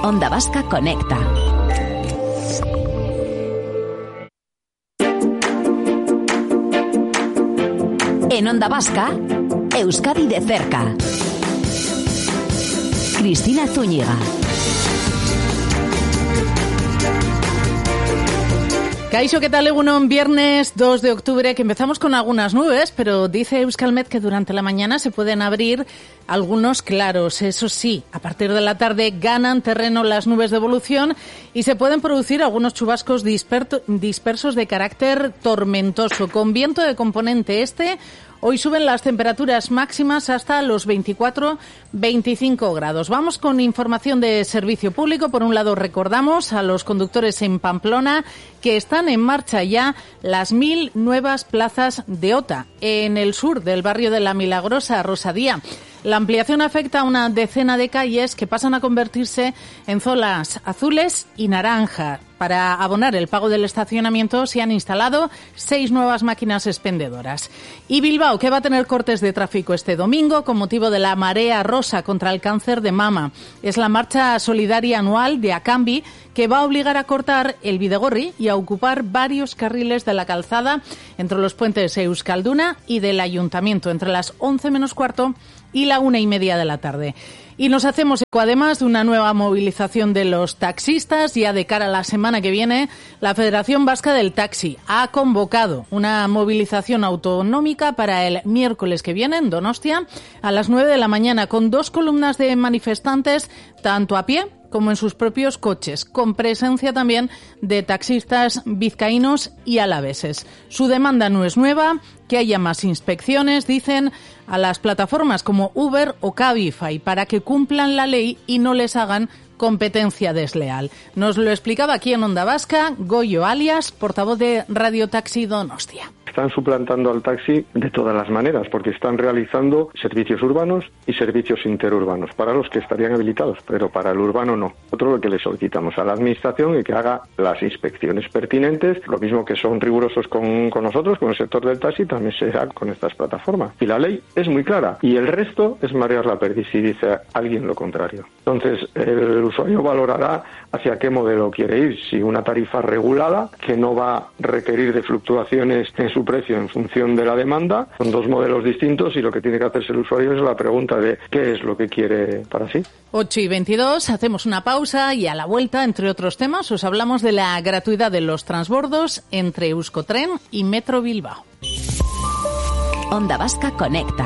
Onda Vasca Conecta. En Onda Vasca, Euskadi de cerca. Cristina Zúñiga. Kaixo, ¿qué tal? Egunon, viernes 2 de octubre, que empezamos con algunas nubes, pero dice Euskalmet que durante la mañana se pueden abrir algunos claros. Eso sí, a partir de la tarde ganan terreno las nubes de evolución y se pueden producir algunos chubascos dispersos de carácter tormentoso, con viento de componente este. Hoy suben las temperaturas máximas hasta los 24-25 grados. Vamos con información de servicio público. Por un lado, recordamos a los conductores en Pamplona que están en marcha ya las 1.000 nuevas plazas de OTA en el sur del barrio de La Milagrosa, Rosadía. La ampliación afecta a una decena de calles que pasan a convertirse en zonas azules y naranja. Para abonar el pago del estacionamiento se han instalado 6 nuevas máquinas expendedoras. Y Bilbao, que va a tener cortes de tráfico este domingo con motivo de la Marea Rosa contra el cáncer de mama. Es la marcha solidaria anual de Acambi que va a obligar a cortar el Bidegorri y a ocupar varios carriles de la calzada entre los puentes Euskalduna y del Ayuntamiento entre las 11 menos cuarto y la 1:30 de la tarde. Y nos hacemos eco además de una nueva movilización de los taxistas. Ya de cara a la semana que viene, la Federación Vasca del Taxi ha convocado una movilización autonómica para el miércoles que viene en Donostia a las 9 de la mañana con 2 columnas de manifestantes, tanto a pie como en sus propios coches, con presencia también de taxistas vizcaínos y alaveses. Su demanda no es nueva, que haya más inspecciones, dicen, a las plataformas como Uber o Cabify para que cumplan la ley y no les hagan competencia desleal. Nos lo explicaba aquí en Onda Vasca Goyo Alias, portavoz de Radio Taxi Donostia. Están suplantando al taxi de todas las maneras, porque están realizando servicios urbanos y servicios interurbanos, para los que estarían habilitados, pero para el urbano no. Otro lo que le solicitamos a la administración es que haga las inspecciones pertinentes, lo mismo que son rigurosos con nosotros, con el sector del taxi, también será con estas plataformas. Y la ley es muy clara, y el resto es marear la perdiz si dice alguien lo contrario. Entonces, el usuario valorará hacia qué modelo quiere ir, si una tarifa regulada, que no va a requerir de fluctuaciones en su precio en función de la demanda. Son 2 modelos distintos y lo que tiene que hacerse el usuario es la pregunta de qué es lo que quiere para sí. 8:22, hacemos una pausa y a la vuelta, entre otros temas, os hablamos de la gratuidad de los transbordos entre Euskotren y Metro Bilbao. Onda Vasca Conecta.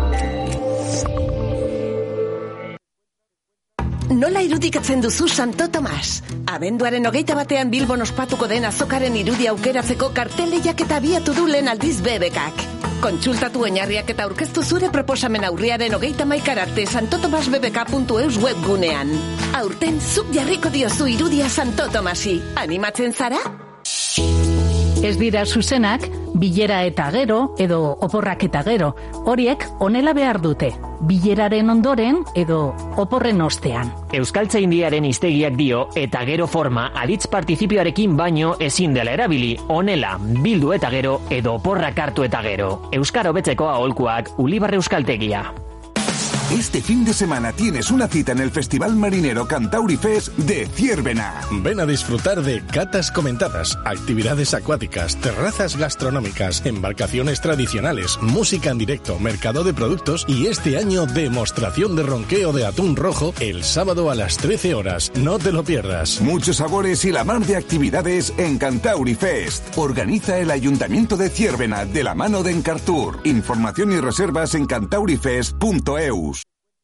Nola irudikatzen duzu Santo Tomas? Abenduaren 21 Bilbon ospatuko den azokaren irudia aukeratzeko karteleiak eta abiatu du lehen aldiz BBKak. Kontsultatu oinarriak eta aurkeztu zure proposamen aurriaren 31 arte santotomasbbk.eus webgunean. Aurten zuk jarriko diozu irudia Santo Tomasi. Animatzen zara? Ez dira zuzenak, bilera eta gero edo oporrak eta gero. Horiek honela behar dute. Bileraren ondoren edo oporren ostean. Euskaltzaindiaren hiztegiak dio eta gero forma aditz partizipioarekin baino ezin dela erabili. Honela, bildu eta gero edo oporrak hartu eta gero. Euskara hobetzeko aholkuak Ulibarre Euskaltegia. Este fin de semana tienes una cita en el Festival Marinero Cantauri Fest de Ziérbena. Ven a disfrutar de catas comentadas, actividades acuáticas, terrazas gastronómicas, embarcaciones tradicionales, música en directo, mercado de productos y este año demostración de ronqueo de atún rojo el sábado a las 13 horas. No te lo pierdas. Muchos sabores y la mar de actividades en Cantauri Fest. Organiza el Ayuntamiento de Ziérbena de la mano de Encartur. Información y reservas en cantaurifest.eus.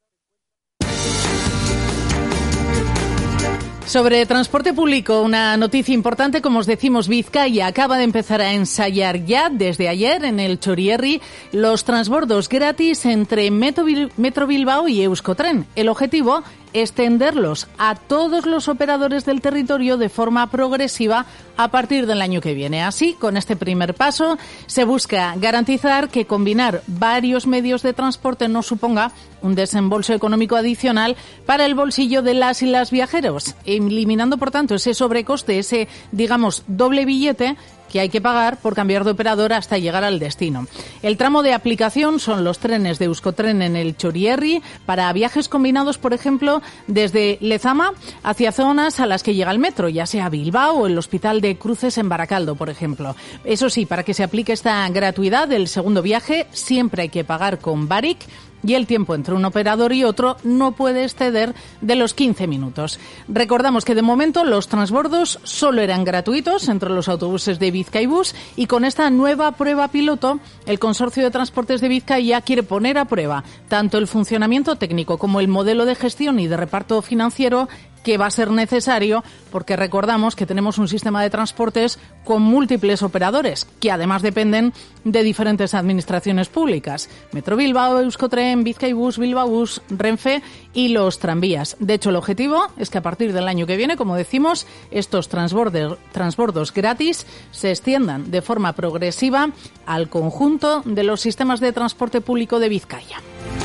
Sobre transporte público, una noticia importante, como os decimos, Vizcaya acaba de empezar a ensayar ya desde ayer en el Txorierri los transbordos gratis entre Metro Bilbao y Euskotren. El objetivo, extenderlos a todos los operadores del territorio de forma progresiva a partir del año que viene. Así, con este primer paso, se busca garantizar que combinar varios medios de transporte no suponga un desembolso económico adicional para el bolsillo de las y las viajeros, eliminando, por tanto, ese sobrecoste, ese, digamos, doble billete que hay que pagar por cambiar de operador hasta llegar al destino. El tramo de aplicación son los trenes de Euskotren en el Txorierri para viajes combinados, por ejemplo, desde Lezama hacia zonas a las que llega el metro, ya sea Bilbao o el Hospital de Cruces en Baracaldo, por ejemplo. Eso sí, para que se aplique esta gratuidad del segundo viaje, siempre hay que pagar con Barik y el tiempo entre un operador y otro no puede exceder de los 15 minutos. Recordamos que de momento los transbordos solo eran gratuitos entre los autobuses de Bizkaibus y con esta nueva prueba piloto el Consorcio de Transportes de Bizkaia quiere poner a prueba tanto el funcionamiento técnico como el modelo de gestión y de reparto financiero que va a ser necesario porque recordamos que tenemos un sistema de transportes con múltiples operadores que además dependen de diferentes administraciones públicas. Metro Bilbao, Euskotren, Bizkaibus, Bilbaobus, Renfe y los tranvías. De hecho, el objetivo es que a partir del año que viene, como decimos, estos transbordos gratis se extiendan de forma progresiva al conjunto de los sistemas de transporte público de Bizkaia.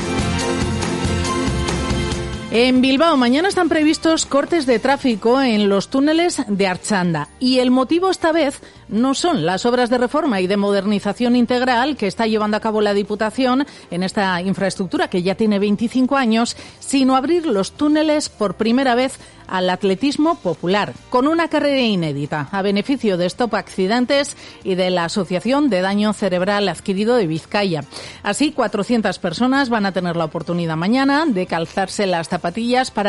En Bilbao mañana están previstos cortes de tráfico en los túneles de Artxanda y el motivo esta vez no son las obras de reforma y de modernización integral que está llevando a cabo la Diputación en esta infraestructura que ya tiene 25 años, sino abrir los túneles por primera vez al atletismo popular, con una carrera inédita a beneficio de Stop Accidentes y de la Asociación de Daño Cerebral Adquirido de Bizkaia. Así, 400 personas van a tener la oportunidad mañana de calzarse las zapatillas para